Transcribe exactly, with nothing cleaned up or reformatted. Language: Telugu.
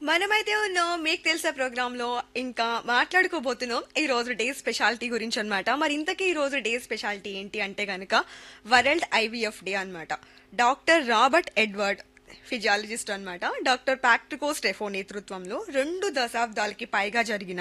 మనమైతే ఉన్నాం మీకు తెలిసే ప్రోగ్రామ్ లో ఇంకా మాట్లాడుకోబోతున్నాం ఈ రోజు డే స్పెషాలిటీ గురించి అన్నమాట. మరి ఇంతకీ ఈ రోజు డే స్పెషాలిటీ ఏంటి అంటే గనక వరల్డ్ ఐవీఎఫ్ డే అన్నమాట. డాక్టర్ రాబర్ట్ ఎడ్వర్డ్ ఫిజియాలజిస్ట్ అన్నమాట. డాక్టర్ ప్యాట్రికో స్టెఫో నేతృత్వంలో రెండు దశాబ్దాలకి పైగా జరిగిన